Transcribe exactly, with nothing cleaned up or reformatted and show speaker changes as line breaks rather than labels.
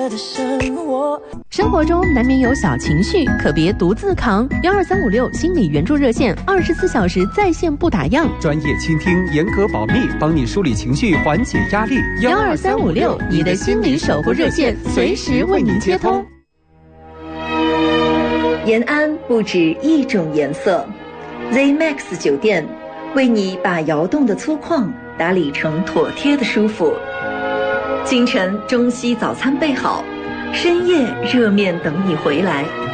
的生活。
生活中难免有小情绪，可别独自扛。幺二三五六心理援助热线，二十四小时在线不打烊，
专业倾听，严格保密，帮你梳理情绪，缓解压力。
幺二三五六，你的心理守护热线，随时为您接通。
延安不止一种颜色 ，Z Max 酒店为你把摇动的粗犷打理成妥帖的舒服。清晨中西早餐备好，深夜热面等你回来。